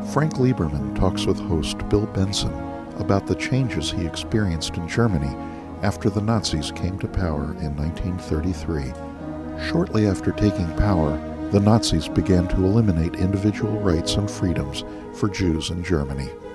Frank Lieberman talks with host Bill Benson about the changes he experienced in Germany after the Nazis came to power in 1933. Shortly after taking power, the Nazis began to eliminate individual rights and freedoms for Jews in Germany.